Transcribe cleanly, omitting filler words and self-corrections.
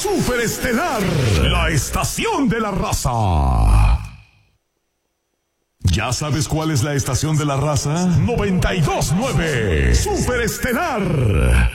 Superestelar, la estación de la raza. ¿Ya sabes cuál es la estación de la raza? 92.9, Superestelar.